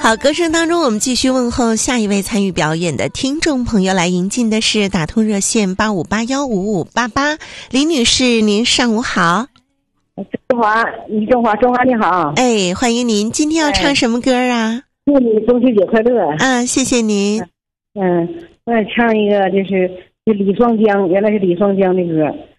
好，歌声当中我们继续问候下一位参与表演的听众朋友，来迎进的是打通热线85815588，李女士，您上午好。 中华你好。 哎，欢迎您，今天要唱什么歌啊？ 祝你中秋节快乐。 啊，谢谢您。 我想唱一个，就是李双江，原来是李双江的歌，